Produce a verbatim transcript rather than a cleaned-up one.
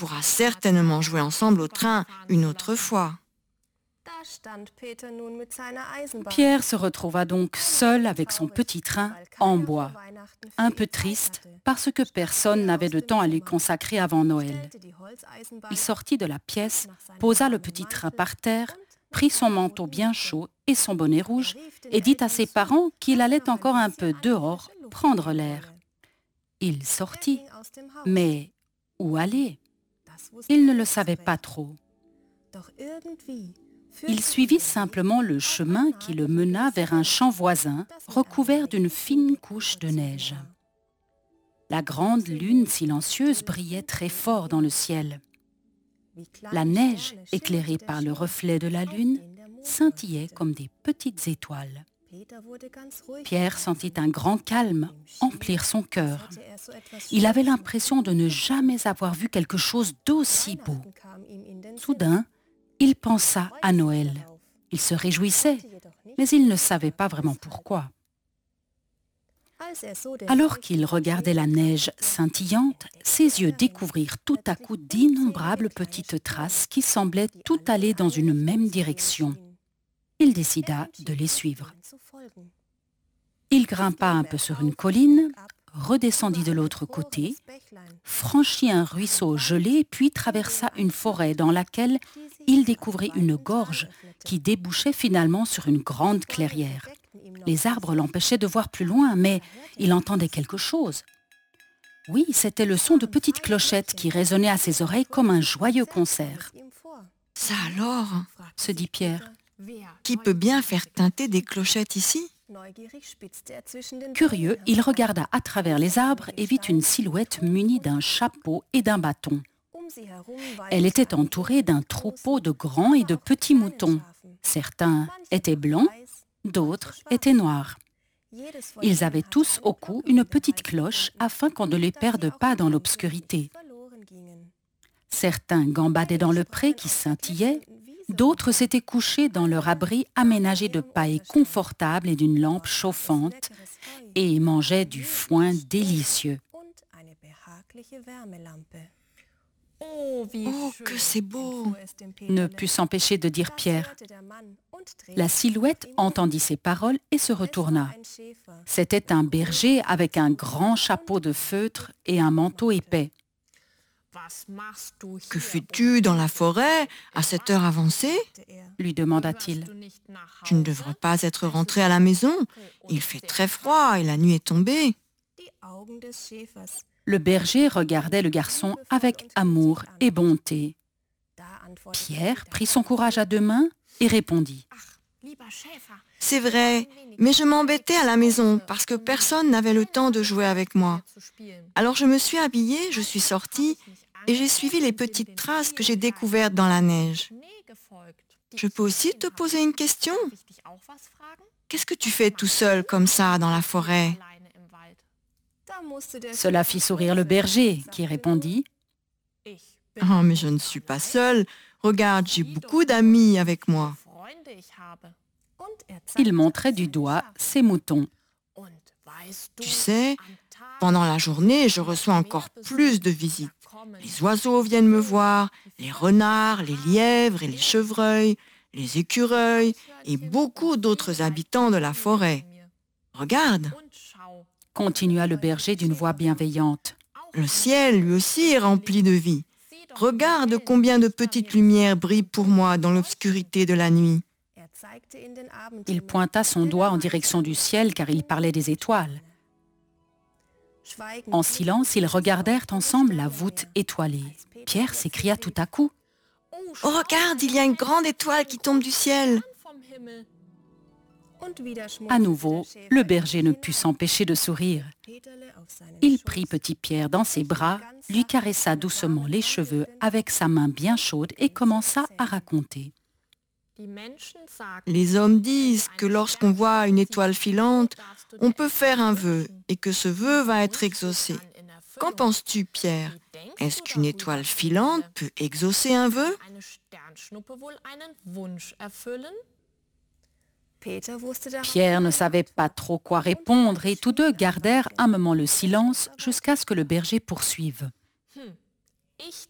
pourra certainement jouer ensemble au train une autre fois. Pierre se retrouva donc seul avec son petit train en bois, un peu triste parce que personne n'avait de temps à lui consacrer avant Noël. Il sortit de la pièce, posa le petit train par terre, prit son manteau bien chaud et son bonnet rouge et dit à ses parents qu'il allait encore un peu dehors prendre l'air. Il sortit, mais où aller? Il ne le savait pas trop. Il suivit simplement le chemin qui le mena vers un champ voisin recouvert d'une fine couche de neige. La grande lune silencieuse brillait très fort dans le ciel. La neige, éclairée par le reflet de la lune, scintillait comme des petites étoiles. Pierre sentit un grand calme emplir son cœur. Il avait l'impression de ne jamais avoir vu quelque chose d'aussi beau. Soudain, il pensa à Noël. Il se réjouissait, mais il ne savait pas vraiment pourquoi. Alors qu'il regardait la neige scintillante, ses yeux découvrirent tout à coup d'innombrables petites traces qui semblaient toutes aller dans une même direction. Il décida de les suivre. Il grimpa un peu sur une colline, redescendit de l'autre côté, franchit un ruisseau gelé, puis traversa une forêt dans laquelle il découvrit une gorge qui débouchait finalement sur une grande clairière. Les arbres l'empêchaient de voir plus loin, mais il entendait quelque chose. Oui, c'était le son de petites clochettes qui résonnaient à ses oreilles comme un joyeux concert. « Ça alors ?» se dit Pierre. « Qui peut bien faire tinter des clochettes ici ?» Curieux, il regarda à travers les arbres et vit une silhouette munie d'un chapeau et d'un bâton. Elle était entourée d'un troupeau de grands et de petits moutons. Certains étaient blancs, d'autres étaient noirs. Ils avaient tous au cou une petite cloche afin qu'on ne les perde pas dans l'obscurité. Certains gambadaient dans le pré qui scintillait, d'autres s'étaient couchés dans leur abri aménagé de paille confortable et d'une lampe chauffante et mangeaient du foin délicieux. Oh, que c'est beau !» ne put s'empêcher de dire Pierre. La silhouette entendit ces paroles et se retourna. C'était un berger avec un grand chapeau de feutre et un manteau épais. « Que fais-tu dans la forêt à cette heure avancée ?» lui demanda-t-il. « Tu ne devrais pas être rentré à la maison. Il fait très froid et la nuit est tombée. » Le berger regardait le garçon avec amour et bonté. Pierre prit son courage à deux mains et répondit. « C'est vrai, mais je m'embêtais à la maison parce que personne n'avait le temps de jouer avec moi. Alors je me suis habillée, je suis sortie et j'ai suivi les petites traces que j'ai découvertes dans la neige. Je peux aussi te poser une question? Qu'est-ce que tu fais tout seul comme ça dans la forêt ?» Cela fit sourire le berger qui répondit. « Oh, mais je ne suis pas seule. Regarde, j'ai beaucoup d'amis avec moi. » Il montrait du doigt ses moutons. « Tu sais, pendant la journée, je reçois encore plus de visites. Les oiseaux viennent me voir, les renards, les lièvres et les chevreuils, les écureuils et beaucoup d'autres habitants de la forêt. Regarde !» continua le berger d'une voix bienveillante. Le ciel, lui aussi, est rempli de vie. Regarde combien de petites lumières brillent pour moi dans l'obscurité de la nuit. Il pointa son doigt en direction du ciel car il parlait des étoiles. En silence, ils regardèrent ensemble la voûte étoilée. Pierre s'écria tout à coup. « Oh, regarde, il y a une grande étoile qui tombe du ciel !» À nouveau, le berger ne put s'empêcher de sourire. Il prit petit Pierre dans ses bras, lui caressa doucement les cheveux avec sa main bien chaude et commença à raconter. Les hommes disent que lorsqu'on voit une étoile filante, on peut faire un vœu et que ce vœu va être exaucé. Qu'en penses-tu, Pierre? Est-ce qu'une étoile filante peut exaucer un vœu? Pierre ne savait pas trop quoi répondre et tous deux gardèrent un moment le silence jusqu'à ce que le berger poursuive.